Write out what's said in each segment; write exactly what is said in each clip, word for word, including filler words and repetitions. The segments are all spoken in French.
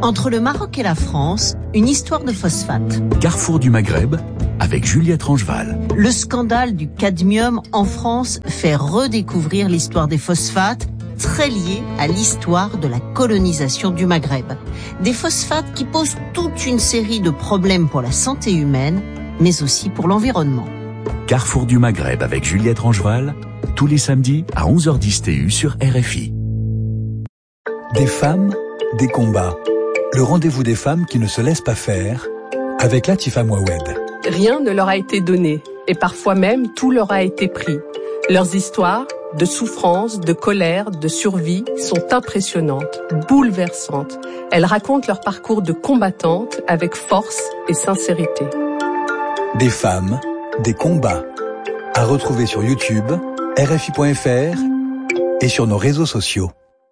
Entre le Maroc et la France, une histoire de phosphate. Carrefour du Maghreb, avec Juliette Rangeval. Le scandale du cadmium en France fait redécouvrir l'histoire des phosphates, très liée à l'histoire de la colonisation du Maghreb. Des phosphates qui posent toute une série de problèmes pour la santé humaine, mais aussi pour l'environnement. Carrefour du Maghreb avec Juliette Rangeval, tous les samedis à onze heures dix T U sur R F I. Des femmes, des combats. Le rendez-vous des femmes qui ne se laissent pas faire, avec Latifa Mouawed. Rien ne leur a été donné, et parfois même tout leur a été pris. Leurs histoires, de souffrance, de colère, de survie, sont impressionnantes, bouleversantes. Elles racontent leur parcours de combattantes avec force et sincérité. Des femmes, des combats. À retrouver sur YouTube, R F I point F R et sur nos réseaux sociaux.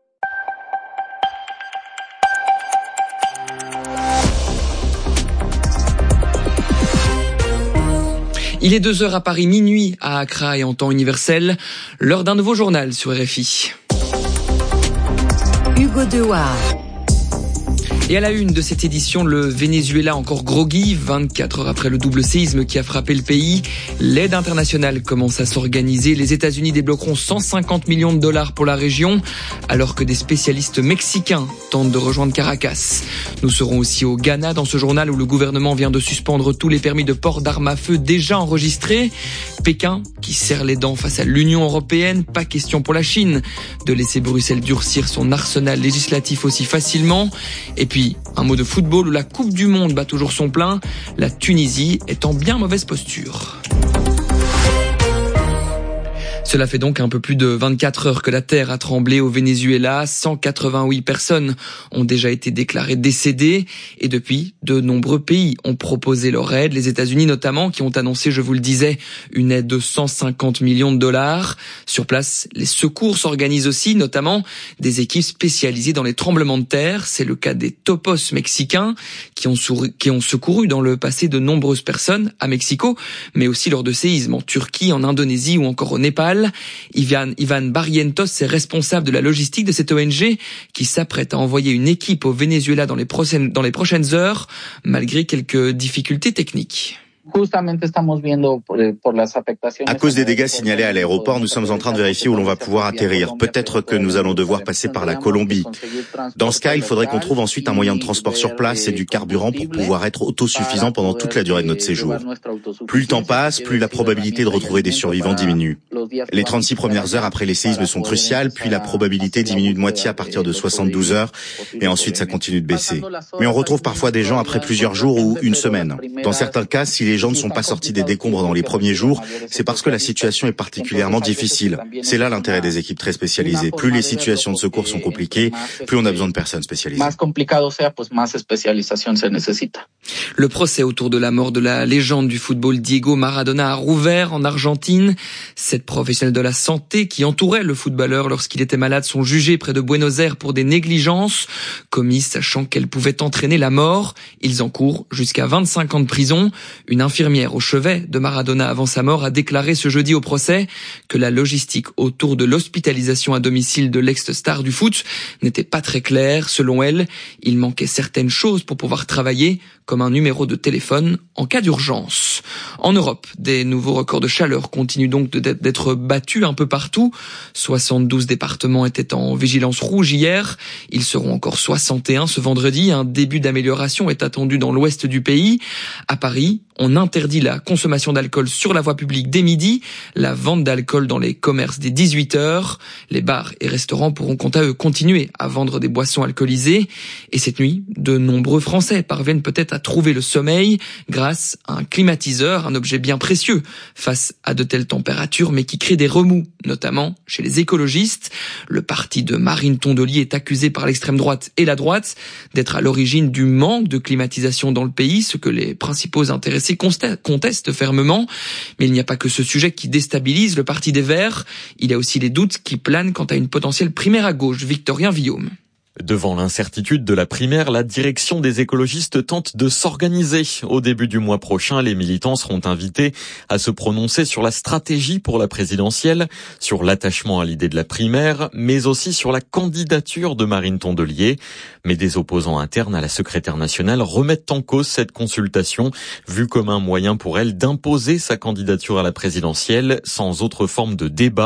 Il est deux heures à Paris, minuit à Accra et en temps universel. L'heure d'un nouveau journal sur R F I. Hugo Dewar. Et à la une de cette édition, le Venezuela encore groggy, vingt-quatre heures après le double séisme qui a frappé le pays. L'aide internationale commence à s'organiser. Les États-Unis débloqueront cent cinquante millions de dollars pour la région, alors que des spécialistes mexicains tentent de rejoindre Caracas. Nous serons aussi au Ghana dans ce journal où le gouvernement vient de suspendre tous les permis de port d'armes à feu déjà enregistrés. Pékin qui serre les dents face à l'Union européenne. Pas question pour la Chine de laisser Bruxelles durcir son arsenal législatif aussi facilement. Et puis, un mot de football où la Coupe du Monde bat toujours son plein. La Tunisie est en bien mauvaise posture. Cela fait donc un peu plus de vingt-quatre heures que la terre a tremblé au Venezuela. cent quatre-vingt-huit personnes ont déjà été déclarées décédées. Et depuis, de nombreux pays ont proposé leur aide. Les États-Unis notamment, qui ont annoncé, je vous le disais, une aide de cent cinquante millions de dollars. Sur place, les secours s'organisent aussi, notamment des équipes spécialisées dans les tremblements de terre. C'est le cas des Topos mexicains qui ont, souri, qui ont secouru dans le passé de nombreuses personnes à Mexico, mais aussi lors de séismes en Turquie, en Indonésie ou encore au Népal. Ivan, Ivan Barrientos est responsable de la logistique de cette O N G qui s'apprête à envoyer une équipe au Venezuela dans les prochaines, dans les prochaines heures, malgré quelques difficultés techniques. À cause des dégâts signalés à l'aéroport, nous sommes en train de vérifier où l'on va pouvoir atterrir. Peut-être que nous allons devoir passer par la Colombie. Dans ce cas, il faudrait qu'on trouve ensuite un moyen de transport sur place et du carburant pour pouvoir être autosuffisant pendant toute la durée de notre séjour. Plus le temps passe, plus la probabilité de retrouver des survivants diminue. Les trente-six premières heures après les séismes sont cruciales, puis la probabilité diminue de moitié à partir de soixante-douze heures, et ensuite ça continue de baisser. Mais on retrouve parfois des gens après plusieurs jours ou une semaine. Dans certains cas, si les gens ne sont pas sortis des décombres dans les premiers jours, c'est parce que la situation est particulièrement difficile. C'est là l'intérêt des équipes très spécialisées. Plus les situations de secours sont compliquées, plus on a besoin de personnes spécialisées. Le procès autour de la mort de la légende du football Diego Maradona a rouvert en Argentine. Sept professionnels de la santé qui entouraient le footballeur lorsqu'il était malade sont jugés près de Buenos Aires pour des négligences commises sachant qu'elles pouvaient entraîner la mort. Ils encourent jusqu'à vingt-cinq ans de prison. Une infirmière au chevet de Maradona avant sa mort a déclaré ce jeudi au procès que la logistique autour de l'hospitalisation à domicile de l'ex-star du foot n'était pas très claire. Selon elle, il manquait certaines choses pour pouvoir travailler, comme un numéro de téléphone en cas d'urgence. En Europe, des nouveaux records de chaleur continuent donc d'être battus un peu partout. soixante-douze départements étaient en vigilance rouge hier. Ils seront encore soixante et un ce vendredi. Un début d'amélioration est attendu dans l'ouest du pays. À Paris, on interdit la consommation d'alcool sur la voie publique dès midi, la vente d'alcool dans les commerces dès dix-huit heures. Les bars et restaurants pourront quant à eux continuer à vendre des boissons alcoolisées. Et cette nuit, de nombreux Français parviennent peut-être à trouver le sommeil grâce à un climatiseur, un objet bien précieux face à de telles températures, mais qui crée des remous, notamment chez les écologistes. Le parti de Marine Tondelier est accusé par l'extrême droite et la droite d'être à l'origine du manque de climatisation dans le pays, ce que les principaux intéressés contestent fermement. Mais il n'y a pas que ce sujet qui déstabilise le parti des Verts. Il y a aussi les doutes qui planent quant à une potentielle primaire à gauche. Victorien Villaume. Devant l'incertitude de la primaire, la direction des écologistes tente de s'organiser. Au début du mois prochain, les militants seront invités à se prononcer sur la stratégie pour la présidentielle, sur l'attachement à l'idée de la primaire, mais aussi sur la candidature de Marine Tondelier. Mais des opposants internes à la secrétaire nationale remettent en cause cette consultation, vue comme un moyen pour elle d'imposer sa candidature à la présidentielle sans autre forme de débat.